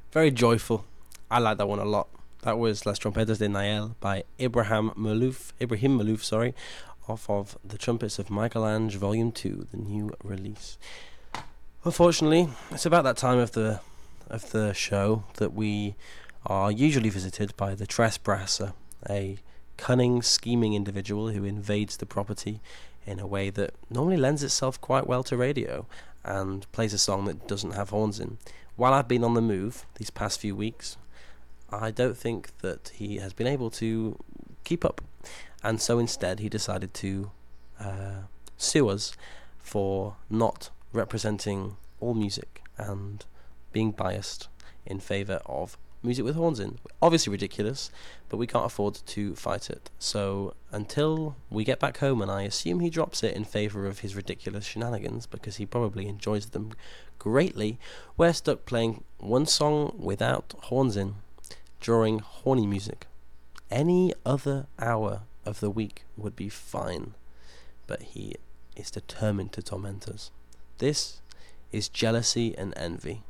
Very joyful. I like that one a lot. That was Las Trompetas de Nael by Ibrahim Malouf, sorry, off of The Trumpets of Michelange Volume 2, the new release. Unfortunately, it's about that time of the show that we are usually visited by the Tresbrasser, a cunning, scheming individual who invades the property in a way that normally lends itself quite well to radio and plays a song that doesn't have horns in. While I've been on the move these past few weeks, I don't think that he has been able to keep up, and so instead he decided to sue us for not representing all music and being biased in favour of music with horns in. Obviously ridiculous, but we can't afford to fight it. So until we get back home, and I assume he drops it in favour of his ridiculous shenanigans, because he probably enjoys them greatly, we're stuck playing one song without horns in, drawing horny music. Any other hour of the week would be fine, but he is determined to torment us. This is Jealousy and Envy.